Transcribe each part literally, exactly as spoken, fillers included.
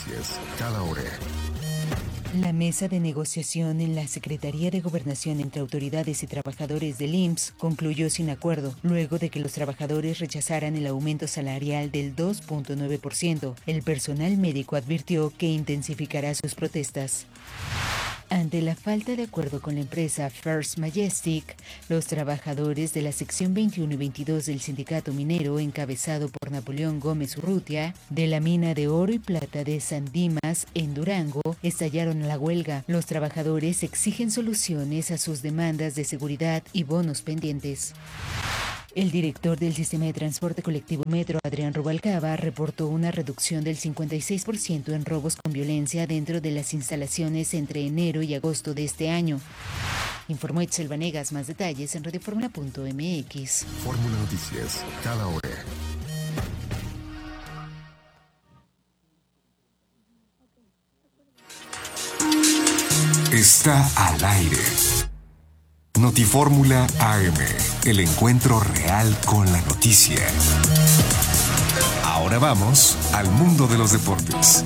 noticias cada hora. La mesa de negociación en la Secretaría de Gobernación entre autoridades y trabajadores del I M S S concluyó sin acuerdo, luego de que los trabajadores rechazaran el aumento salarial del dos punto nueve por ciento. El personal médico advirtió que intensificará sus protestas. Ante la falta de acuerdo con la empresa First Majestic, los trabajadores de la sección veintiuno y veintidós del sindicato minero, encabezado por Napoleón Gómez Urrutia, de la mina de oro y plata de San Dimas, en Durango, estallaron a la huelga. Los trabajadores exigen soluciones a sus demandas de seguridad y bonos pendientes. El director del Sistema de Transporte Colectivo Metro, Adrián Rubalcaba, reportó una reducción del cincuenta y seis por ciento en robos con violencia dentro de las instalaciones entre enero y agosto de este año. Informó Itzel Vanegas. Más detalles en radioformula punto m x. Fórmula Noticias, cada hora. Está al aire. Notifórmula A M, el encuentro real con la noticia. Ahora vamos al mundo de los deportes.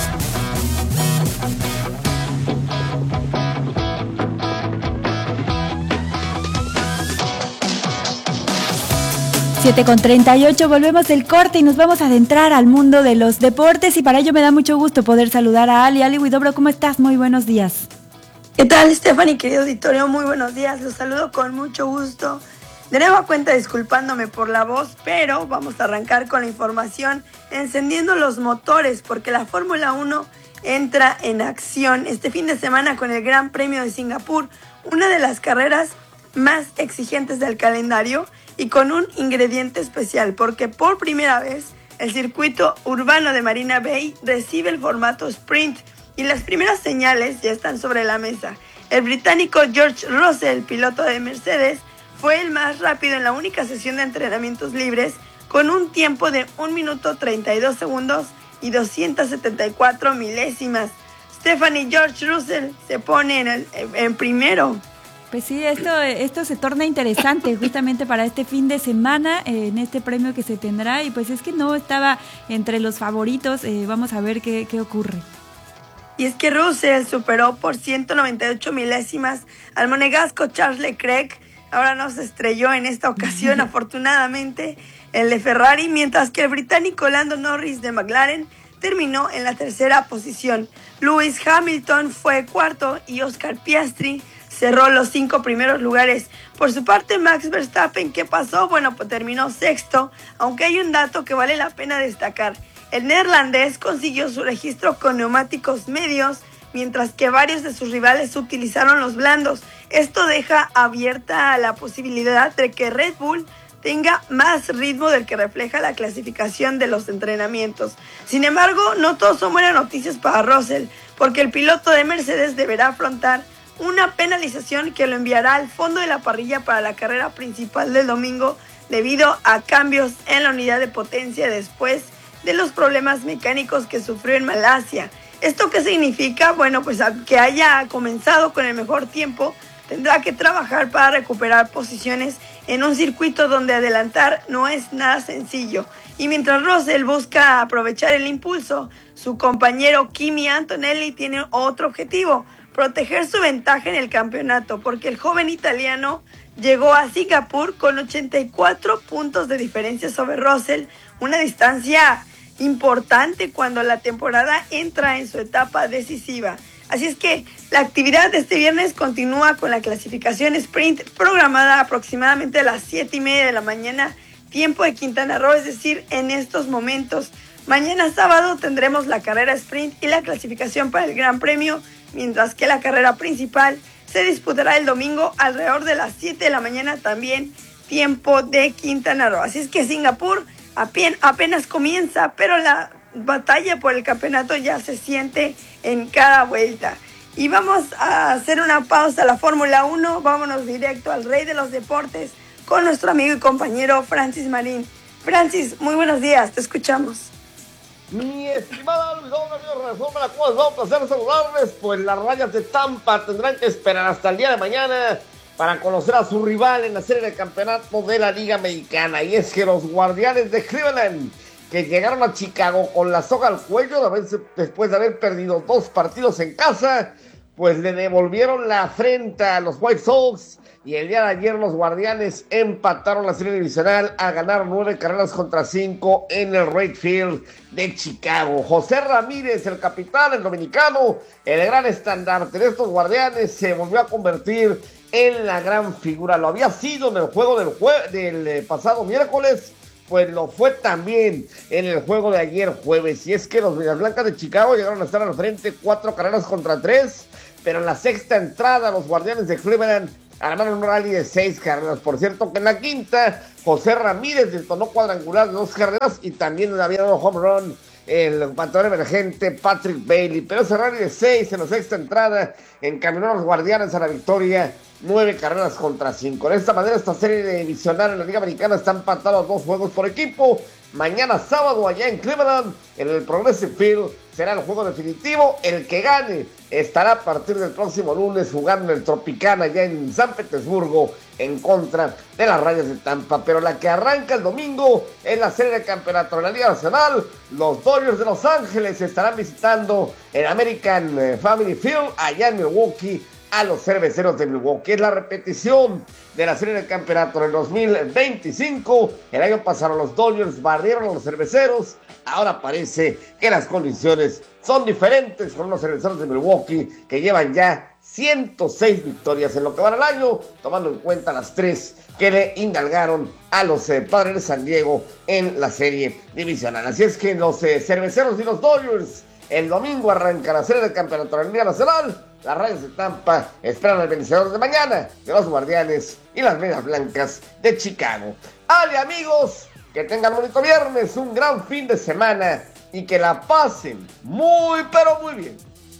siete con treinta y ocho, volvemos del corte y nos vamos a adentrar al mundo de los deportes, y para ello me da mucho gusto poder saludar a Ali. Ali Huidobro, ¿cómo estás? Muy buenos días. ¿Qué tal, Stephanie, querido auditorio? Muy buenos días, los saludo con mucho gusto. De nueva cuenta, disculpándome por la voz, pero vamos a arrancar con la información encendiendo los motores, porque la Fórmula uno entra en acción este fin de semana con el Gran Premio de Singapur, una de las carreras más exigentes del calendario y con un ingrediente especial, porque por primera vez el circuito urbano de Marina Bay recibe el formato sprint, y las primeras señales ya están sobre la mesa. El británico George Russell, piloto de Mercedes, fue el más rápido en la única sesión de entrenamientos libres, con un tiempo de un minuto treinta y dos segundos y doscientas setenta y cuatro milésimas. Stephanie, George Russell se pone en, el, en primero. Pues sí, esto, esto se torna interesante justamente para este fin de semana, eh, en este premio que se tendrá, y pues es que no estaba entre los favoritos. Eh, vamos a ver qué, qué ocurre. Y es que Russell superó por ciento noventa y ocho milésimas al monegasco Charles Leclerc. Ahora no se estrelló en esta ocasión, afortunadamente, el de Ferrari, mientras que el británico Lando Norris de McLaren terminó en la tercera posición. Lewis Hamilton fue cuarto y Oscar Piastri cerró los cinco primeros lugares. Por su parte, Max Verstappen, ¿qué pasó? Bueno, pues terminó sexto, aunque hay un dato que vale la pena destacar. El neerlandés consiguió su registro con neumáticos medios, mientras que varios de sus rivales utilizaron los blandos. Esto deja abierta la posibilidad de que Red Bull tenga más ritmo del que refleja la clasificación de los entrenamientos. Sin embargo, no todos son buenas noticias para Russell, porque el piloto de Mercedes deberá afrontar una penalización que lo enviará al fondo de la parrilla para la carrera principal del domingo, debido a cambios en la unidad de potencia después de los problemas mecánicos que sufrió en Malasia. ¿Esto qué significa? Bueno, pues que haya comenzado con el mejor tiempo, tendrá que trabajar para recuperar posiciones en un circuito donde adelantar no es nada sencillo. Y mientras Russell busca aprovechar el impulso, su compañero Kimi Antonelli tiene otro objetivo: proteger su ventaja en el campeonato, porque el joven italiano llegó a Singapur con ochenta y cuatro puntos de diferencia sobre Russell, una distancia importante cuando la temporada entra en su etapa decisiva. Así es que la actividad de este viernes continúa con la clasificación sprint programada aproximadamente a las siete y media de la mañana, tiempo de Quintana Roo, es decir, en estos momentos. Mañana sábado tendremos la carrera sprint y la clasificación para el Gran Premio, mientras que la carrera principal se disputará el domingo alrededor de las siete de la mañana, también tiempo de Quintana Roo. Así es que Singapur apenas comienza, pero la batalla por el campeonato ya se siente en cada vuelta. Y vamos a hacer una pausa a la Fórmula uno, vámonos directo al rey de los deportes con nuestro amigo y compañero Francis Marín. Francis, muy buenos días, te escuchamos. Mi estimada Luis Domingo Reforma, la cual es un placer saludarles, pues las Rayas de Tampa tendrán que esperar hasta el día de mañana para conocer a su rival en la serie de campeonato de la Liga Mexicana, y es que los Guardianes de Cleveland que llegaron a Chicago con la soga al cuello después de haber perdido dos partidos en casa, pues le devolvieron la afrenta a los White Sox. Y el día de ayer los Guardianes empataron la serie divisional a ganar nueve carreras contra cinco en el Wright Field de Chicago. José Ramírez, el capitán, el dominicano, el gran estandarte de estos Guardianes, se volvió a convertir en la gran figura. Lo había sido en el juego del, jue- del eh, pasado miércoles, pues lo fue también en el juego de ayer jueves. Y es que los Medias Blancas de Chicago llegaron a estar al frente cuatro carreras contra tres, pero en la sexta entrada los Guardianes de Cleveland armaron un rally de seis carreras. Por cierto que en la quinta, José Ramírez detonó cuadrangular de dos carreras y también le había dado home run el bateador emergente Patrick Bailey. Pero ese rally de seis en la sexta entrada encaminó a los Guardianes a la victoria, nueve carreras contra cinco. De esta manera, esta serie divisional en la Liga Americana está empatada a dos juegos por equipo. Mañana sábado allá en Cleveland, en el Progressive Field, será el juego definitivo. El que gane estará a partir del próximo lunes jugando en el Tropicana allá en San Petersburgo en contra de las Rayas de Tampa. Pero la que arranca el domingo es la serie de campeonato de la Liga Nacional. Los Dodgers de Los Ángeles estarán visitando el American Family Field allá en Milwaukee a los Cerveceros de Milwaukee. Es la repetición de la serie de campeonato en el dos mil veinticinco. El año pasado los Dodgers barrieron a los Cerveceros. Ahora parece que las condiciones son diferentes con los Cerveceros de Milwaukee, que llevan ya ciento seis victorias en lo que van al año, tomando en cuenta las tres que le indalgaron a los eh, Padres de San Diego en la serie divisional. Así es que los eh, Cerveceros y los Dodgers el domingo arranca la serie de campeonato de la Liga Nacional. Las Rayas de Tampa esperan al vencedor de mañana de los Guardianes y las Medias Blancas de Chicago. Ale, amigos, que tengan bonito viernes, un gran fin de semana y que la pasen muy, pero muy bien.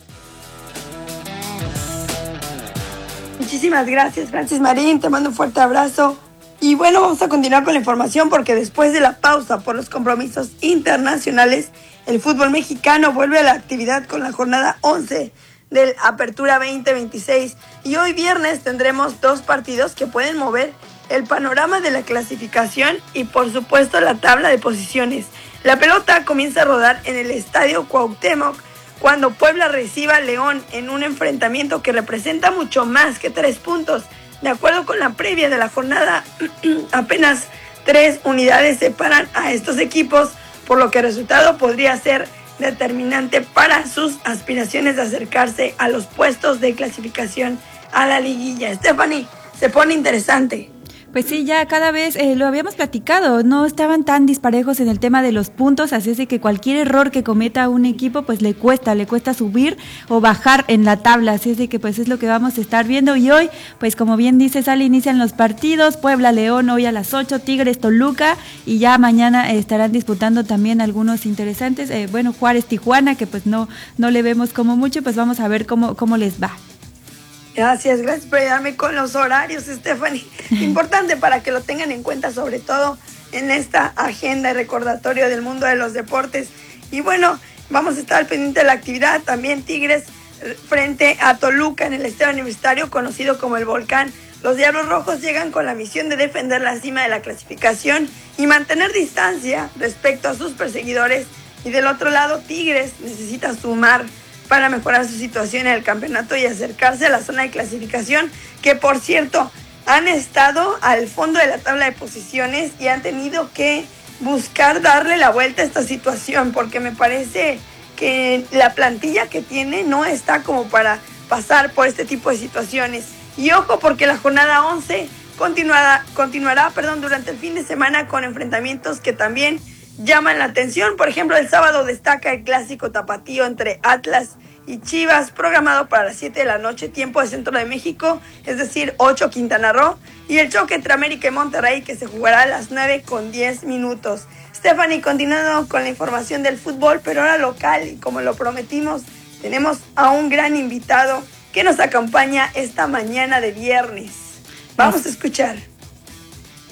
Muchísimas gracias, Francis Marín, te mando un fuerte abrazo. Y bueno, vamos a continuar con la información porque después de la pausa por los compromisos internacionales, el fútbol mexicano vuelve a la actividad con la jornada once del Apertura veinte veintiséis. Y hoy viernes tendremos dos partidos que pueden mover el panorama de la clasificación y por supuesto la tabla de posiciones. La pelota comienza a rodar en el Estadio Cuauhtémoc cuando Puebla reciba a León en un enfrentamiento que representa mucho más que tres puntos. De acuerdo con la previa de la jornada, apenas tres unidades separan a estos equipos, por lo que el resultado podría ser determinante para sus aspiraciones de acercarse a los puestos de clasificación a la liguilla. Stephanie, se pone interesante. Pues sí, ya cada vez eh, lo habíamos platicado, no estaban tan disparejos en el tema de los puntos, así es de que cualquier error que cometa un equipo pues le cuesta, le cuesta subir o bajar en la tabla, así es de que pues es lo que vamos a estar viendo. Y hoy, pues como bien dices, Ale, inician los partidos, Puebla León hoy a las ocho, Tigres Toluca, y ya mañana eh, estarán disputando también algunos interesantes, eh, bueno, Juárez Tijuana, que pues no, no le vemos como mucho, pues vamos a ver cómo, cómo les va. Gracias, gracias por ayudarme con los horarios, Stephanie. Importante para que lo tengan en cuenta, sobre todo en esta agenda y recordatorio del mundo de los deportes. Y bueno, vamos a estar al pendiente de la actividad. También Tigres frente a Toluca en el Estadio Universitario, conocido como el Volcán. Los Diablos Rojos llegan con la misión de defender la cima de la clasificación y mantener distancia respecto a sus perseguidores. Y del otro lado, Tigres necesita sumar para mejorar su situación en el campeonato y acercarse a la zona de clasificación, que por cierto han estado al fondo de la tabla de posiciones y han tenido que buscar darle la vuelta a esta situación, porque me parece que la plantilla que tiene no está como para pasar por este tipo de situaciones. Y ojo, porque la jornada once continuará, continuará perdón, durante el fin de semana con enfrentamientos que también llaman la atención. Por ejemplo, el sábado destaca el clásico tapatío entre Atlas y Chivas, programado para las siete de la noche, tiempo de Centro de México, es decir, ocho Quintana Roo, y el choque entre América y Monterrey, que se jugará a las nueve con diez minutos. Stephanie, continuando con la información del fútbol, pero ahora local, y como lo prometimos, tenemos a un gran invitado que nos acompaña esta mañana de viernes. Vamos a escuchar.